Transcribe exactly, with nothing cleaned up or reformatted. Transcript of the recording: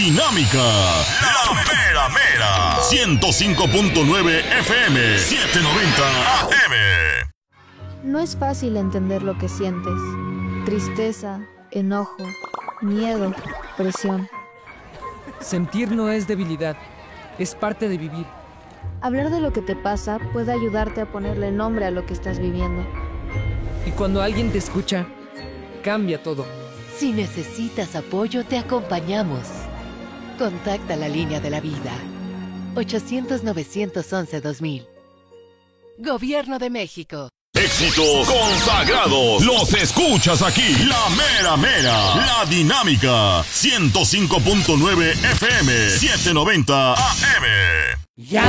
Dinámica, la mera mera. ciento cinco punto nueve F M, setecientos noventa A M. No es fácil entender lo que sientes. Tristeza, enojo, miedo, presión. Sentir no es debilidad, es parte de vivir. Hablar de lo que te pasa puede ayudarte a ponerle nombre a lo que estás viviendo. Y cuando alguien te escucha, cambia todo. Si necesitas apoyo, te acompañamos. Contacta la línea de la vida. ochocientos, novecientos once, dos mil. Gobierno de México. Éxitos consagrados. Los escuchas aquí. La mera mera. La dinámica. ciento cinco punto nueve F M. setecientos noventa A M. ¡Ya!